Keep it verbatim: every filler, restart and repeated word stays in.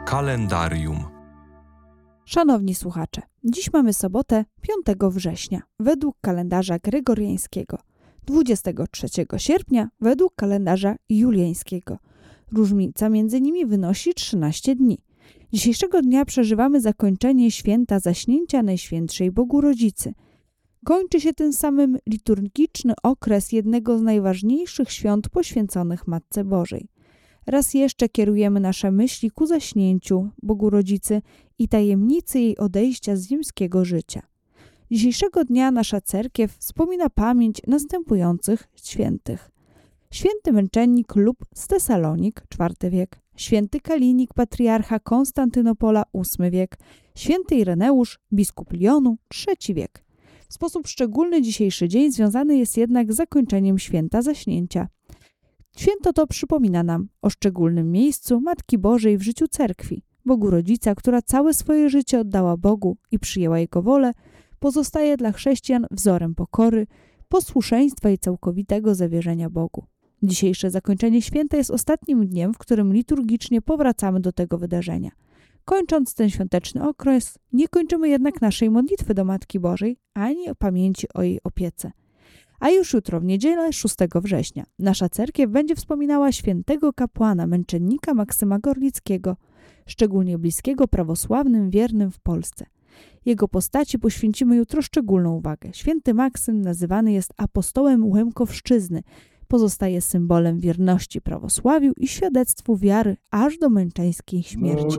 Kalendarium. Szanowni słuchacze, dziś mamy sobotę, piątego września, według kalendarza gregoriańskiego, dwudziestego trzeciego sierpnia według kalendarza juliańskiego. Różnica między nimi wynosi trzynaście dni. Dzisiejszego dnia przeżywamy zakończenie święta Zaśnięcia Najświętszej Bogu Rodzicy. Kończy się tym samym liturgiczny okres jednego z najważniejszych świąt poświęconych Matce Bożej. Raz jeszcze kierujemy nasze myśli ku zaśnięciu Bogu Rodzicy i tajemnicy jej odejścia z ziemskiego życia. Dzisiejszego dnia nasza cerkiew wspomina pamięć następujących świętych. Święty męczennik Lub z Tesalonik, czwarty wiek, święty Kalinik, patriarcha Konstantynopola, ósmy wiek, święty Ireneusz, biskup Lyonu, trzeci wiek. W sposób szczególny dzisiejszy dzień związany jest jednak z zakończeniem święta Zaśnięcia. Święto to przypomina nam o szczególnym miejscu Matki Bożej w życiu cerkwi. Bogu Rodzica, która całe swoje życie oddała Bogu i przyjęła Jego wolę, pozostaje dla chrześcijan wzorem pokory, posłuszeństwa i całkowitego zawierzenia Bogu. Dzisiejsze zakończenie święta jest ostatnim dniem, w którym liturgicznie powracamy do tego wydarzenia. Kończąc ten świąteczny okres, nie kończymy jednak naszej modlitwy do Matki Bożej, ani o pamięci o jej opiece. A już jutro, w niedzielę szóstego września, nasza cerkiew będzie wspominała świętego kapłana, męczennika Maksyma Gorlickiego, szczególnie bliskiego prawosławnym wiernym w Polsce. Jego postaci poświęcimy jutro szczególną uwagę. Święty Maksym nazywany jest apostołem Łemkowszczyzny, pozostaje symbolem wierności prawosławiu i świadectwu wiary aż do męczeńskiej śmierci.